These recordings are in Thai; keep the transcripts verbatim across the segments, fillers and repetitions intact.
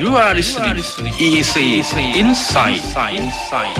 You are listening to อี ซี Insight Insight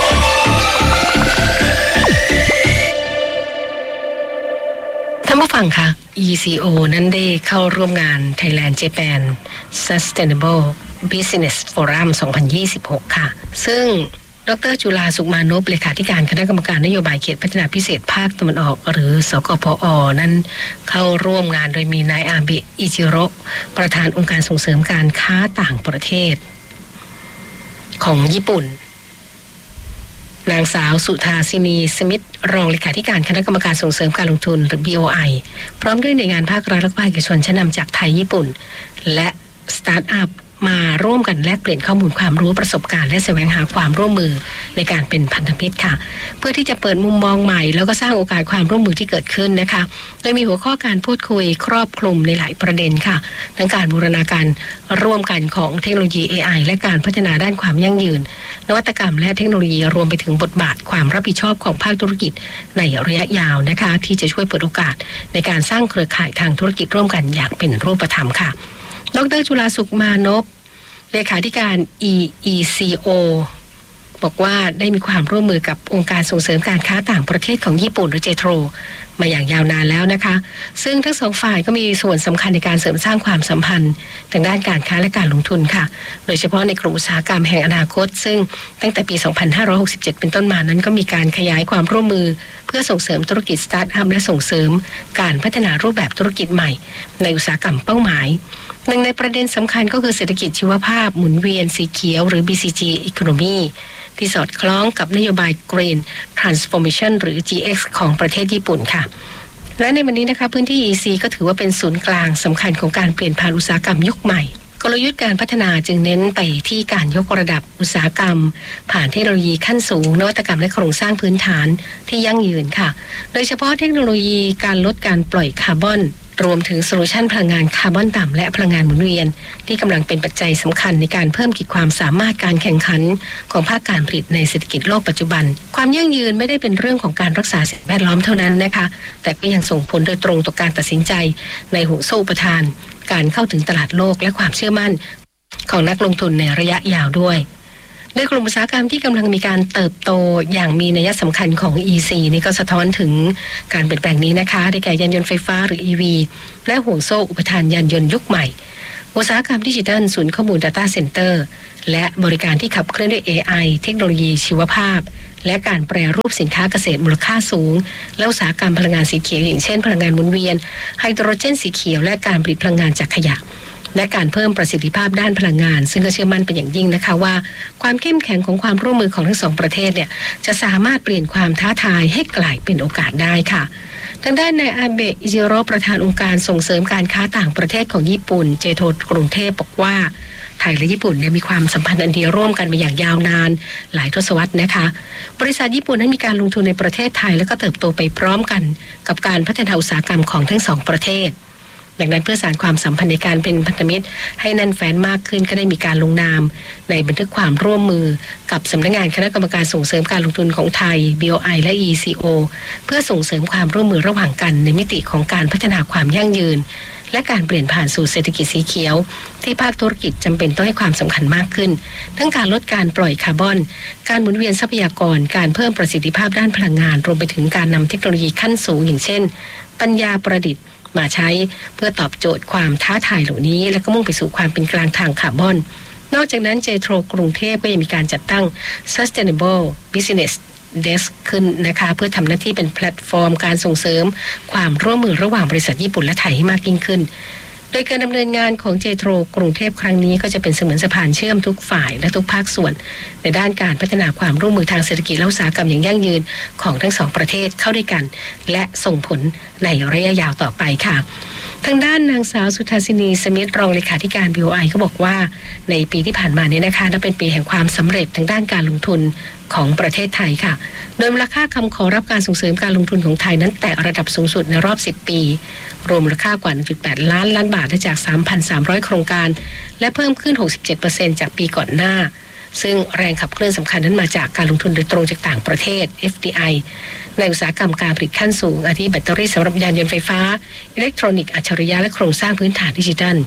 ท่านผู้ฟังคะ อี ซี โอ นั้นได้เข้าร่วมงาน Thailand Japan Sustainable Business Forum สองพันยี่สิบหก ค่ะซึ่งดร.จุฬาสุขมานพเลขาธิการคณะกรรมการนโยบายเขตพัฒนาพิเศษภาคตะวันออกหรือสกพอนั้นเข้าร่วมงานโดยมีนายอาเบะอิจิโร่ประธานองค์การส่งเสริมการค้าต่างประเทศของญี่ปุ่นนางสาวสุธาสินีสมิทธรองเลขาธิการคณะกรรมการส่งเสริมการลงทุนหรือ บี โอ ไอ พร้อมด้วยหน่วยงานภาครัฐและภาคเอกชนชั้นนำจากไทยญี่ปุ่นและสตาร์ทอัพมาร่วมกันแลกเปลี่ยนข้อมูลความรู้ประสบการณ์และแสวงหาความร่วมมือในการเป็นพันธมิตรค่ะเพื่อที่จะเปิดมุมมองใหม่แล้วก็สร้างโอกาสความร่วมมือที่เกิดขึ้นนะคะโดยมีหัวข้อการพูดคุยครอบคลุมในหลายประเด็นค่ะทั้งการบูรณาการร่วมกันของเทคโนโลยี เอ ไอ และการพัฒนาด้านความยั่งยืนนวัตกรรมและเทคโนโลยีรวมไปถึงบทบาทความรับผิดชอบของภาคธุรกิจในระยะยาวนะคะที่จะช่วยเปิดโอกาสในการสร้างเครือข่ายทางธุรกิจร่วมกันอย่างเป็นรูปธรรมค่ะดร.จุฬาสุขมานพเลขาธิการ อี อี ซี โอ บอกว่าได้มีความร่วมมือกับองค์การส่งเสริมการค้าต่างประเทศของญี่ปุ่นหรือเจโทรมาอย่างยาวนานแล้วนะคะซึ่งทั้งสองฝ่ายก็มีส่วนสำคัญในการเสริมสร้างความสัมพันธ์ทางด้านการค้าและการลงทุนค่ะโดยเฉพาะในกลุ่มอุตสาหกรรมแห่งอนาคตซึ่งตั้งแต่ปี สองพันห้าร้อยหกสิบเจ็ด เป็นต้นมานั้นก็มีการขยายความร่วมมือเพื่อส่งเสริมธุรกิจสตาร์ทอัพและส่งเสริมการพัฒนารูปแบบธุรกิจใหม่ในอุตสาหกรรมเป้าหมายหนึ่งในประเด็นสำคัญก็คือเศรษฐกิจชีวภาพหมุนเวียนสีเขียวหรือ บี ซี จี Economy ที่สอดคล้องกับนโยบาย Green Transformation หรือ จี เอ็กซ์ ของประเทศญี่ปุ่นค่ะและในวันนี้นะคะพื้นที่ อี ซี ก็ถือว่าเป็นศูนย์กลางสำคัญของการเปลี่ยนผ่านอุตสาหกรรมยุคใหม่กลยุทธ์การพัฒนาจึงเน้นไปที่การยกระดับอุตสาหกรรมผ่านเทคโนโลยีขั้นสูงนวัตกรรมและโครงสร้างพื้นฐานที่ยั่งยืนค่ะโดยเฉพาะเทคโนโลยีการลดการปล่อยคาร์บอนรวมถึงโซลูชันพลังงานคาร์บอนต่ำและพลังงานหมุนเวียนที่กำลังเป็นปัจจัยสำคัญในการเพิ่มขีดความสามารถการแข่งขันของภาคการผลิตในเศรษฐกิจโลกปัจจุบันความยั่งยืนไม่ได้เป็นเรื่องของการรักษาสิ่งแวดล้อมเท่านั้นนะคะแต่ก็ยังส่งผลโดยตรงต่อการตัดสินใจในห่วงโซ่อุปทานการเข้าถึงตลาดโลกและความเชื่อมั่นของนักลงทุนในระยะยาวด้วยในกลุ่มอุตสาหกรรมที่กำลังมีการเติบโตอย่างมีนัยสำคัญของ อี ซี นี่ก็สะท้อนถึงการเปลี่ยนแปลงนี้นะคะได้แก่ยานยนต์ไฟฟ้าหรือ อี วี และห่วงโซ่อุปทานยานยนต์ยุคใหม่อุตสาหกรรมดิจิทัลศูนย์ข้อมูล Data Center และบริการที่ขับเคลื่อนด้วย เอ ไอ เทคโนโลยีชีวภาพและการแปรรูปสินค้าเกษตรมูลค่าสูงและอุตสาหกรรมพลังงานสีเขียวอย่างเช่นพลังงานหมุนเวียนไฮโดรเจนสีเขียวและการผลิตพลังงานจากขยะและการเพิ่มประสิทธิภาพด้านพลังงานซึ่งก็เชื่อมั่นเป็นอย่างยิ่งนะคะว่าความเข้มแข็งของความร่วมมือของทั้งสองประเทศเนี่ยจะสามารถเปลี่ยนความท้าทายให้กลายเป็นโอกาสได้ค่ะทางด้านนายอาเบะอิจิโร่ประธานองค์การส่งเสริมการค้าต่างประเทศของญี่ปุ่นเจโทรกรุงเทพบอกว่าไทยและญี่ปุ่นเนี่ยมีความสัมพันธ์อันดีร่วมกันมาอย่างยาวนานหลายทศวรรษนะคะบริษัทญี่ปุ่นนั้นมีการลงทุนในประเทศไทยและก็เติบโตไปพร้อมกันกับการพัฒนาอุตสาหกรรมของทั้งสองประเทศดังนั้นเพื่อสานความสัมพันธ์ในการเป็นพันธมิตรให้แน่นแฟ้นมากขึ้นก็ได้มีการลงนามในบันทึกความร่วมมือกับสำนักงานคณะกรรมการส่งเสริมการลงทุนของไทย บี โอ ไอ และ อี ซี โอ เพื่อส่งเสริมความร่วมมือระหว่างกันในมิติของการพัฒนาความยั่งยืนและการเปลี่ยนผ่านสู่เศรษฐกิจสีเขียวที่ภาคธุรกิจจำเป็นต้องให้ความสำคัญมากขึ้นทั้งการลดการปล่อยคาร์บอนการหมุนเวียนทรัพยากรการเพิ่มประสิทธิภาพด้านพลังงานรวมไปถึงการนำเทคโนโลยีขั้นสูงอย่างเช่นปัญญาประดิษฐ์มาใช้เพื่อตอบโจทย์ความท้าทายเหล่านี้และก็มุ่งไปสู่ความเป็นกลางทางคาร์บอนนอกจากนั้นเจโทรกรุงเทพก็ยังมีการจัดตั้ง Sustainable Business Desk ขึ้นนะคะเพื่อทำหน้าที่เป็นแพลตฟอร์มการส่งเสริมความร่วมมือระหว่างบริษัทญี่ปุ่นและไทยให้มากยิ่งขึ้นโดยการดำเนินงานของเจโทรกรุงเทพครั้งนี้ก็จะเป็นเสมือนสะพานเชื่อมทุกฝ่ายและทุกภาคส่วนในด้านการพัฒนาความร่วมมือทางเศรษฐกิจและอุตสาหกรรมอย่างยั่งยืนของทั้งสองประเทศเข้าด้วยกันและส่งผลในระยะยาวต่อไปค่ะทางด้านนางสาวสุธาสินีสมิทธรองเลขาธิการ บี โอ ไอ ก็บอกว่าในปีที่ผ่านมาเนี่ยนะคะนับเป็นปีแห่งความสำเร็จทางด้านการลงทุนของประเทศไทยค่ะโดยมูลค่าคำขอรับการส่งเสริมการลงทุนของไทยนั้นแตะระดับสูงสุดในรอบสิบปีรวมมูลค่ากว่า หนึ่งจุดแปด ล้านล้านบาทจาก สามพันสามร้อย โครงการและเพิ่มขึ้น หกสิบเจ็ดเปอร์เซ็นต์ จากปีก่อนหน้าซึ่งแรงขับเคลื่อนสำคัญนั้นมาจากการลงทุนโดยตรงจากต่างประเทศ เอฟ ดี ไอ ในอุตสาหกรรมการผลิตขั้นสูงอาทิแบตเตอรี่สำหรับยานยนต์ไฟฟ้าอิเล็กทรอนิกส์อัจฉริยะและโครงสร้างพื้นฐานดิจิทัล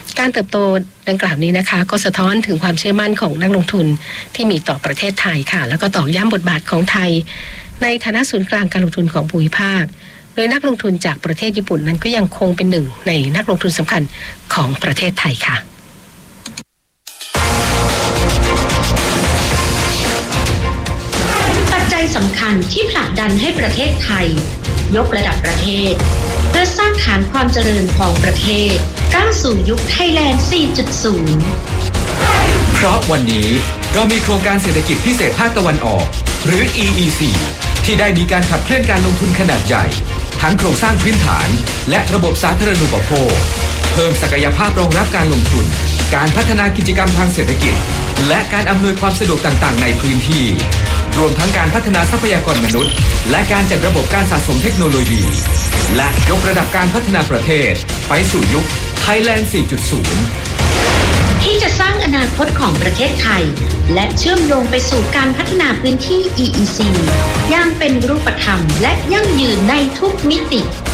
การเติบโตดังกล่าวนี้นะคะก็สะท้อนถึงความเชื่อมั่นของนักลงทุนที่มีต่อประเทศไทยค่ะแล้วก็ตอกย้ำบทบาทของไทยในฐานะศูนย์กลางการลงทุนของภูมิภาคโดยนักลงทุนจากประเทศญี่ปุ่นนั้นก็ยังคงเป็นหนึ่งในนักลงทุนสำคัญของประเทศไทยค่ะปัจจัยสำคัญที่ผลักดันให้ประเทศไทยยกระดับประเทศเพื่อสร้างฐานความเจริญของประเทศก้าวสู่ยุคไทยแลนด์ สี่จุดศูนย์เพราะวันนี้เรามีโครงการเศรษฐกิจพิเศษภาคตะวันออกหรือ อี อี ซี ที่ได้มีการขับเคลื่อนการลงทุนขนาดใหญ่ทั้งโครงสร้างพื้นฐานและระบบสาธารณูปโภคเพิ่มศักยภาพรองรับการลงทุนการพัฒนากิจกรรมทางเศรษฐกิจและการอำนวยความสะดวกต่างๆในพื้นที่รวมทั้งการพัฒนาทรัพยากรมนุษย์และการจัดระบบการสะสมเทคโนโลยีและยกระดับการพัฒนาประเทศไปสู่ยุค Thailand สี่จุดศูนย์ที่จะสร้างอนาคตของประเทศไทยและเชื่อมโยงไปสู่การพัฒนาพื้นที่ อี อี ซี อย่างเป็นรูปธรรมและยั่งยืนในทุกมิติ